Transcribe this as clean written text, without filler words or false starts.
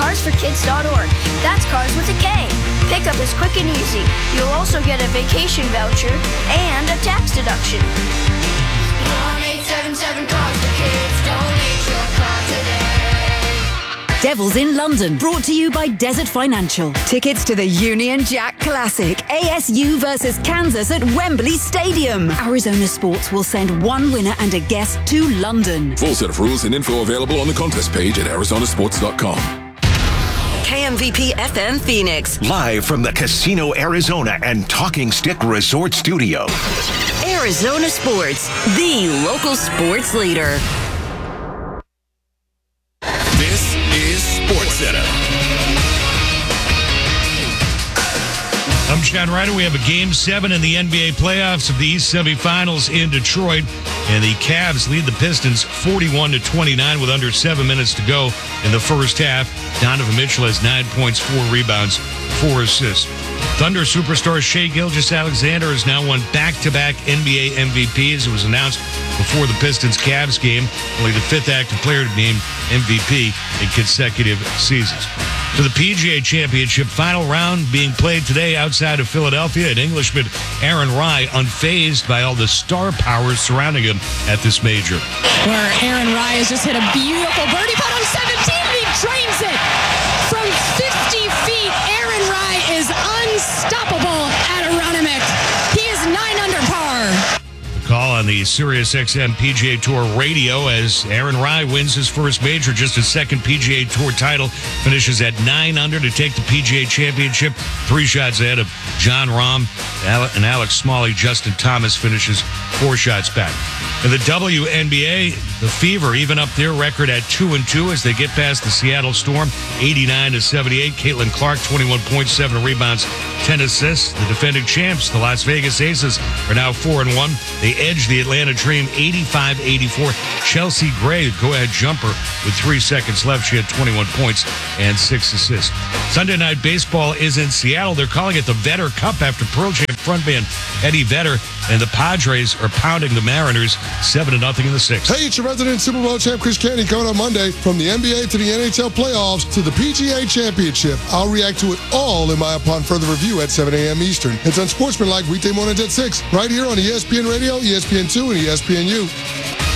carsforkids.org. That's cars with a K. Pickup is quick and easy. You'll also get a vacation voucher and a tax deduction. 1-877 Cars for Kids. Donate your car today. Devils in London, brought to you by Desert Financial. Tickets to the Union Jack Classic, ASU versus Kansas at Wembley Stadium. Arizona Sports will send one winner and a guest to London. Full set of rules and info available on the contest page at arizonasports.com. KMVP FM Phoenix. Live from the Casino Arizona and Talking Stick Resort Studio. Arizona Sports, the local sports leader. This is SportsCenter. I'm John Ryder. We have a Game 7 in the NBA playoffs of the East semifinals in Detroit. And the Cavs lead the Pistons 41-29 with under 7 minutes to go in the first half. Donovan Mitchell has 9 points, 4 rebounds, 4 assists. Thunder superstar Shai Gilgeous-Alexander has now won back-to-back NBA MVPs. It was announced before the Pistons-Cavs game. Only the fifth active player to name MVP in consecutive seasons. To the PGA Championship final round being played today outside of Philadelphia, and Englishman Aaron Rai unfazed by all the star power surrounding him at this major. Where Aaron Rai has just hit a beautiful birdie putt on 17, and he drains it from 50 feet. Aaron Rai is unstoppable at Aronimink. He is 9 under par. Call on the SiriusXM PGA Tour radio as Aaron Rai wins his first major, just his second PGA Tour title, finishes at 9 under to take the PGA Championship, 3 shots ahead of Jon Rahm and Alex Smalley. Justin Thomas finishes 4 shots back. In the WNBA, the Fever even up their record at 2-2 as they get past the Seattle Storm, 89-78. Caitlin Clark, 21 points, 7 rebounds, 10 assists. The defending champs, the Las Vegas Aces, are now 4-1. They edge the Atlanta Dream 85-84. Chelsea Gray, go-ahead jumper with 3 seconds left. She had 21 points and 6 assists. Sunday Night Baseball is in Seattle. They're calling it the Vedder Cup after Pearl Jam frontman Eddie Vedder and the Padres are pounding the Mariners 7-0 in the 6th. Hey, it's your resident Super Bowl champ Chris Canty coming on Monday. From the NBA to the NHL playoffs to the PGA Championship, I'll react to it all in my Upon Further Review at 7 a.m. Eastern. It's on Sportsmanlike weekday mornings at 6, right here on ESPN Radio, ESPN2, and ESPNU.